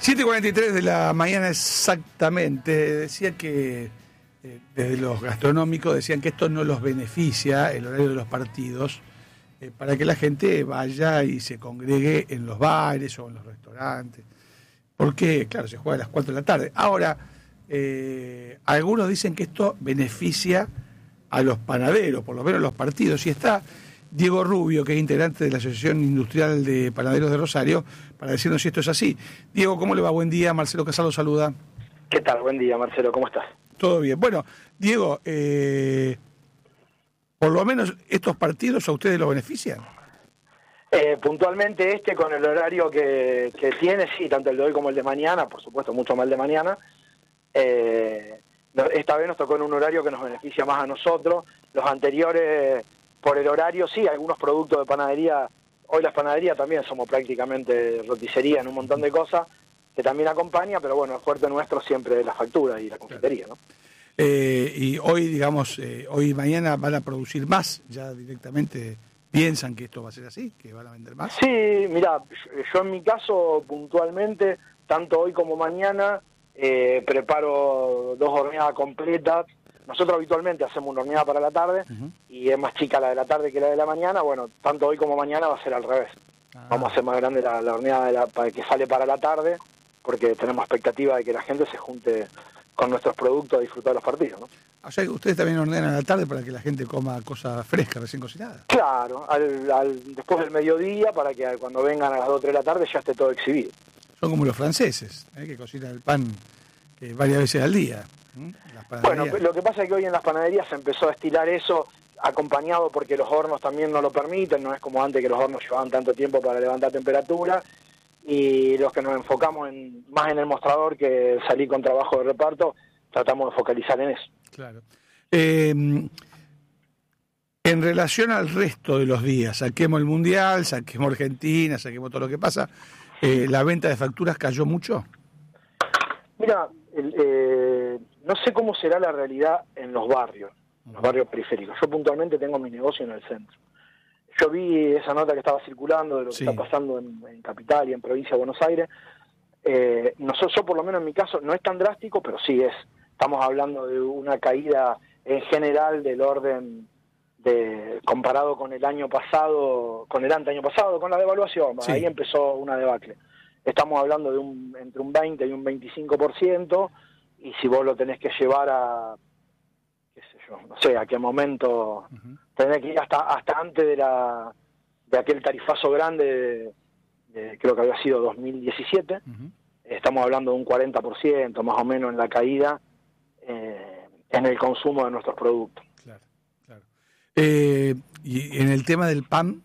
7:43 de la mañana exactamente. Decía que desde los gastronómicos decían que esto no los beneficia, el horario de los partidos, para que la gente vaya y se congregue en los bares o en los restaurantes. Porque, claro, se juega a las 4 de la tarde. Ahora, algunos dicen que esto beneficia a los panaderos, por lo menos los partidos. Y está Diego Rubio, que es integrante de la Asociación Industrial de Panaderos de Rosario, para decirnos si esto es así. Diego, ¿cómo le va? Buen día. Marcelo Casalo saluda. ¿Qué tal? Buen día, Marcelo. ¿Cómo estás? Todo bien. Bueno, Diego, por lo menos estos partidos a ustedes los benefician. Puntualmente con el horario que tiene, sí, tanto el de hoy como el de mañana, por supuesto mucho más el de mañana. Esta vez nos tocó en un horario que nos beneficia más a nosotros. Los anteriores, por el horario, sí, algunos productos de panadería. Hoy las panaderías también somos prácticamente roticería en un montón de cosas que también acompaña, pero bueno, el fuerte nuestro siempre es la factura y la confitería, ¿no? Y hoy, digamos, hoy y mañana van a producir más, ya directamente piensan que esto va a ser así, que van a vender más. Sí, mira, yo en mi caso puntualmente, tanto hoy como mañana, preparo 2 horneadas completas. Nosotros habitualmente hacemos una horneada para la tarde, y es más chica la de la tarde que la de la mañana. Bueno, tanto hoy como mañana va a ser al revés. Vamos a hacer más grande la horneada que sale para la tarde, porque tenemos expectativa de que la gente se junte con nuestros productos a disfrutar los partidos, ¿no? O sea, ustedes también ordenan a la tarde para que la gente coma cosas frescas, recién cocinadas. Claro, después del mediodía, para que cuando vengan a las 2 o 3 de la tarde ya esté todo exhibido. Son como los franceses, que cocinan el pan varias veces al día. Bueno, lo que pasa es que hoy en las panaderías se empezó a estilar eso, acompañado porque los hornos también no lo permiten. No es como antes, que los hornos llevaban tanto tiempo para levantar temperatura, y los que nos enfocamos más en el mostrador que salir con trabajo de reparto, tratamos de focalizar en eso. Claro. En relación al resto de los días, saquemos el Mundial, saquemos Argentina, saquemos todo lo que pasa, ¿la venta de facturas cayó mucho? Mira, no sé cómo será la realidad en los barrios periféricos. Yo puntualmente tengo mi negocio en el centro. Yo vi esa nota que estaba circulando de lo que está pasando en Capital y en Provincia de Buenos Aires. Yo por lo menos en mi caso no es tan drástico, pero sí estamos hablando de una caída en general del orden comparado con el año pasado, con el anteaño pasado, con la devaluación. Sí. Ahí empezó una debacle. Estamos hablando de entre un 20 y un 25%, y si vos lo tenés que llevar a, qué sé yo, no sé a qué momento, tenés que ir hasta antes de aquel tarifazo grande creo que había sido 2017. Estamos hablando de un 40% más o menos en la caída en el consumo de nuestros productos. Claro, claro. Y en el tema del pan.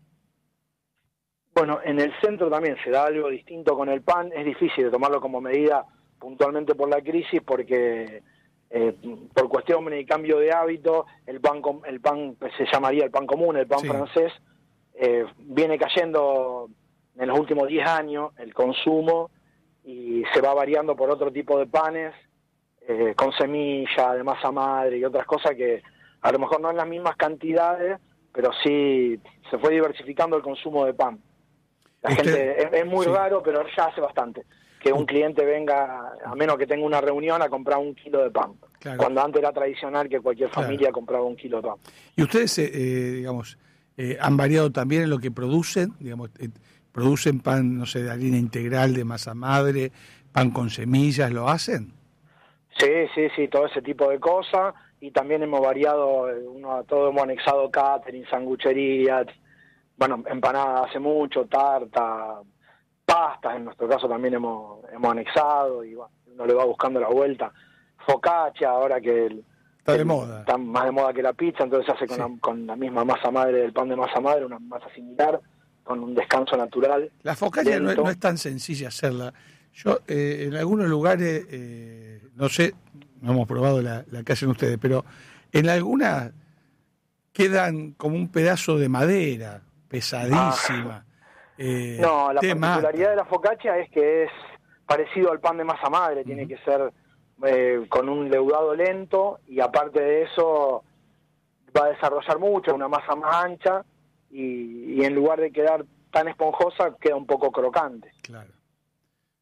Bueno, en el centro también se da algo distinto con el pan. Es difícil de tomarlo como medida puntualmente por la crisis, porque por cuestión de cambio de hábito, el pan se llamaría el pan común, el pan francés, viene cayendo en los últimos 10 años el consumo, y se va variando por otro tipo de panes, con semilla, de masa madre y otras cosas que a lo mejor no en las mismas cantidades, pero sí se fue diversificando el consumo de pan. La gente, es muy raro, pero ya hace bastante que un cliente venga, a menos que tenga una reunión, a comprar 1 kilo de pan. Claro. Cuando antes era tradicional que cualquier familia compraba 1 kilo de pan. ¿Y ustedes, digamos, han variado también en lo que producen? Digamos, ¿producen pan, no sé, de harina integral, de masa madre, pan con semillas, lo hacen? Sí, todo ese tipo de cosas. Y también hemos variado, todo hemos anexado catering, sangucherías, bueno, empanadas hace mucho, tarta, pastas, en nuestro caso también hemos anexado, y bueno, uno le va buscando la vuelta. Focaccia, ahora que está de moda. Está más de moda que la pizza, entonces se hace con la misma masa madre del pan de masa madre, una masa similar, con un descanso natural. La focaccia no es tan sencilla hacerla. Yo, en algunos lugares, no sé, no hemos probado la que hacen ustedes, pero en algunas quedan como un pedazo de madera, pesadísima. No, la particularidad de la focaccia es que es parecido al pan de masa madre, tiene que ser con un leudado lento, y aparte de eso va a desarrollar mucho, una masa más ancha, y en lugar de quedar tan esponjosa, queda un poco crocante. Claro.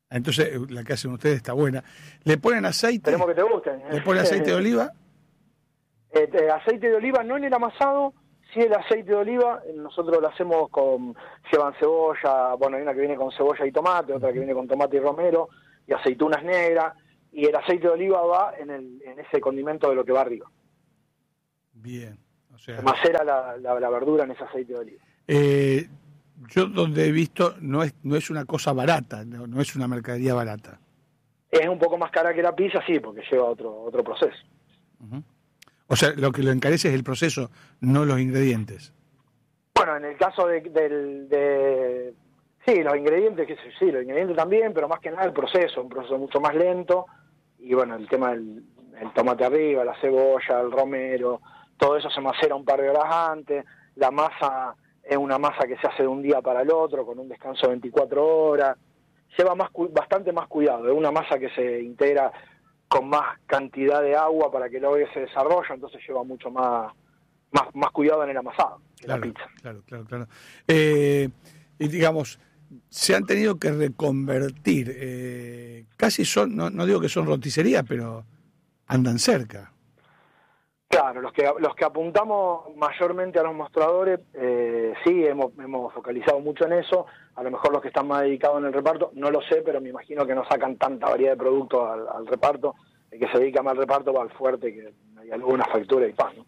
Entonces, la que hacen ustedes está buena. ¿Le ponen aceite? Esperemos que te gusten. ¿Le ponen aceite de oliva? Aceite de oliva, no en el amasado, sí el aceite de oliva, nosotros lo hacemos llevan cebolla, bueno, hay una que viene con cebolla y tomate, otra que viene con tomate y romero, y aceitunas negras, y el aceite de oliva va en ese condimento de lo que va arriba. Bien, o sea... Se macera la verdura en ese aceite de oliva. Yo donde he visto, no es una cosa barata, no es una mercadería barata. Es un poco más cara que la pizza, sí, porque lleva otro proceso. Uh-huh. O sea, lo que lo encarece es el proceso, no los ingredientes. Bueno, en el caso sí, los ingredientes, sí, los ingredientes también, pero más que nada el proceso, un proceso mucho más lento, y bueno, el tema del el tomate arriba, la cebolla, el romero, todo eso se macera un par de horas antes, la masa es una masa que se hace de un día para el otro, con un descanso de 24 horas, lleva bastante más cuidado, es una masa que se integra con más cantidad de agua para que luego se desarrolle, entonces lleva mucho más cuidado en el amasado que claro, la pizza. Claro. Y digamos, se han tenido que reconvertir, casi son, no digo que son roticerías, pero andan cerca. Claro, los que apuntamos mayormente a los mostradores, sí, hemos focalizado mucho en eso. A lo mejor los que están más dedicados en el reparto, no lo sé, pero me imagino que no sacan tanta variedad de productos al reparto. El que se dedica más al reparto va al fuerte, que hay alguna factura y pan, ¿no?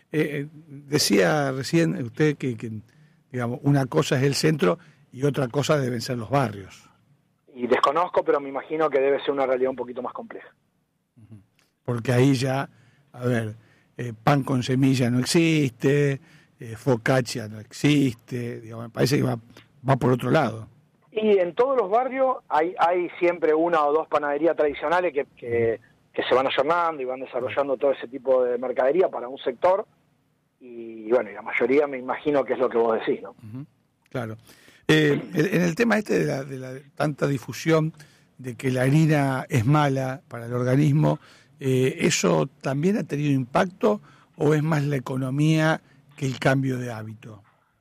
Decía recién usted que digamos, una cosa es el centro y otra cosa deben ser los barrios. Y desconozco, pero me imagino que debe ser una realidad un poquito más compleja. Porque ahí ya, a ver, pan con semilla no existe, focaccia no existe, digamos, me parece que va por otro lado. Y en todos los barrios hay siempre una o dos panaderías tradicionales que se van ayornando y van desarrollando todo ese tipo de mercadería para un sector, y bueno, y la mayoría me imagino que es lo que vos decís, ¿no? Uh-huh. Claro. En el tema de la tanta difusión de que la harina es mala para el organismo, ¿eso también ha tenido impacto o es más la economía que el cambio de hábito?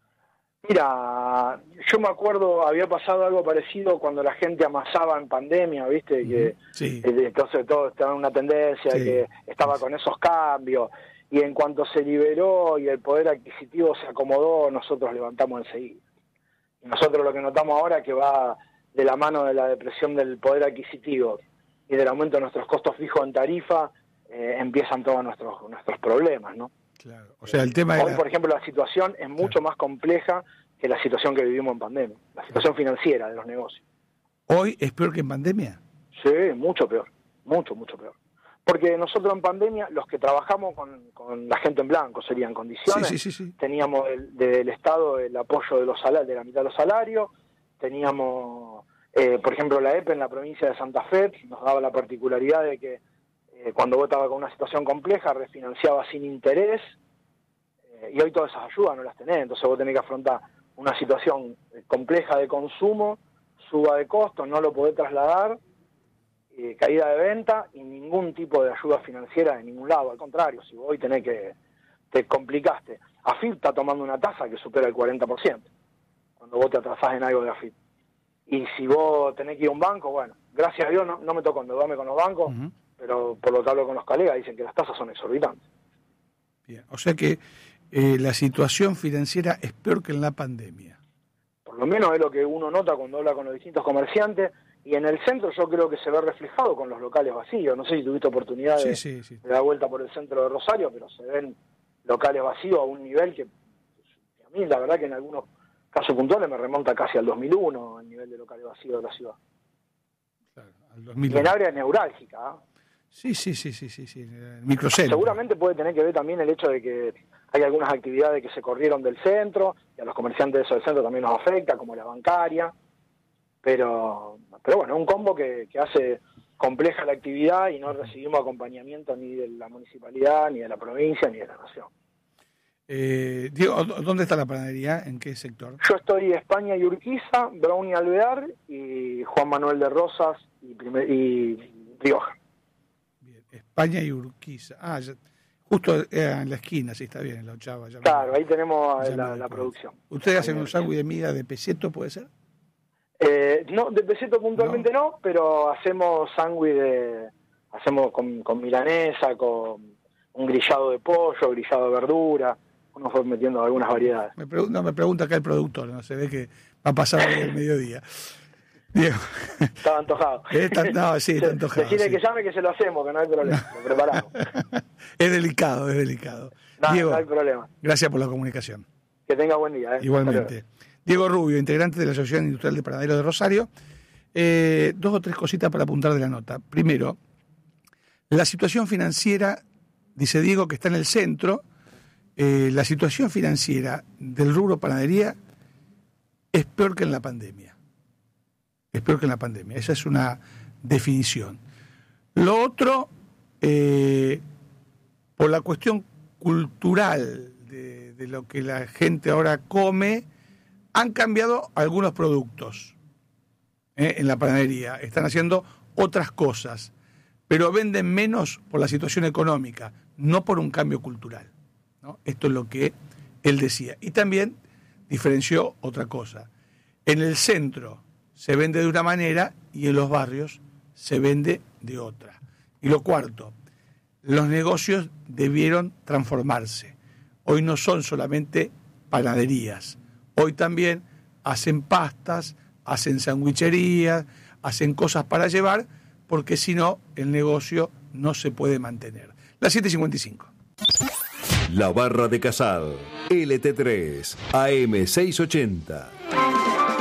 Mira, yo me acuerdo, había pasado algo parecido cuando la gente amasaba en pandemia, ¿viste? Que sí. Entonces todo estaba en una tendencia, sí, que estaba con esos cambios, y en cuanto se liberó y el poder adquisitivo se acomodó, nosotros levantamos enseguida. Y nosotros lo que notamos ahora es que va de la mano de la depresión del poder adquisitivo y del aumento de nuestros costos fijos en tarifa, empiezan todos nuestros problemas, ¿no? Claro. O sea, el tema hoy, por ejemplo, la situación es mucho más compleja que la situación que vivimos en pandemia, la situación financiera de los negocios. ¿Hoy es peor que en pandemia? Sí, mucho peor, mucho peor. Porque nosotros en pandemia, los que trabajamos con la gente en blanco, serían condiciones, sí. Teníamos del Estado el apoyo de de la mitad de los salarios, teníamos, por ejemplo, la EPE en la provincia de Santa Fe, nos daba la particularidad de que cuando vos estabas con una situación compleja, refinanciaba sin interés, y hoy todas esas ayudas no las tenés, entonces vos tenés que afrontar una situación compleja de consumo, suba de costos, no lo podés trasladar, caída de venta y ningún tipo de ayuda financiera de ningún lado, al contrario, si vos hoy te complicaste. AFIP está tomando una tasa que supera el 40%, cuando vos te atrasás en algo de AFIP. Y si vos tenés que ir a un banco, bueno, gracias a Dios no me tocó endeudarme con los bancos, uh-huh, pero por lo que hablo con los colegas dicen que las tasas son exorbitantes. Bien, o sea que la situación financiera es peor que en la pandemia. Por lo menos es lo que uno nota cuando habla con los distintos comerciantes, y en el centro yo creo que se ve reflejado con los locales vacíos. No sé si tuviste oportunidad de dar vuelta por el centro de Rosario, pero se ven locales vacíos a un nivel que a mí la verdad que en algunos casos puntuales me remonta casi al 2001, el nivel de locales vacíos de la ciudad. Claro, al 2001. Y en área neurálgica. Sí, el microcentro. Seguramente puede tener que ver también el hecho de que hay algunas actividades que se corrieron del centro, y a los comerciantes de eso del centro también nos afecta, como la bancaria, pero bueno, es un combo que hace compleja la actividad y no recibimos acompañamiento ni de la municipalidad, ni de la provincia, ni de la nación. Diego, ¿dónde está la panadería? ¿En qué sector? Yo estoy en España y Urquiza, Brownie Alvear y Juan Manuel de Rosas y Rioja. Bien, España y Urquiza. Justo en la esquina, sí, está bien, en la Ochava. Claro, ahí tenemos la producción. ¿Ustedes hacen un sándwich de miga de peseto, puede ser? No, de peseto puntualmente no, pero hacemos sándwich hacemos con milanesa, con un grillado de pollo, grillado de verdura. Uno fue metiendo algunas variedades. Me pregunta acá el productor, no se ve que va a pasar hoy el mediodía. Diego. Estaba antojado. Está antojado. Decirle que llame, que se lo hacemos, que no hay problema, lo preparamos. Es delicado. Diego, no hay problema. Gracias por la comunicación. Que tenga buen día. Igualmente. Diego Rubio, integrante de la Asociación Industrial de Panaderos de Rosario. 2 o 3 cositas para apuntar de la nota. Primero, la situación financiera, dice Diego, que está en el centro. La situación financiera del rubro panadería es peor que en la pandemia. Esa es una definición. Lo otro, por la cuestión cultural de lo que la gente ahora come, han cambiado algunos productos en la panadería. Están haciendo otras cosas, pero venden menos por la situación económica, no por un cambio cultural, ¿no? Esto es lo que él decía. Y también diferenció otra cosa. En el centro se vende de una manera y en los barrios se vende de otra. Y lo cuarto, los negocios debieron transformarse. Hoy no son solamente panaderías. Hoy también hacen pastas, hacen sandwicherías, hacen cosas para llevar, porque si no, el negocio no se puede mantener. Las 7:55. La Barra de Casal, LT3, AM 680.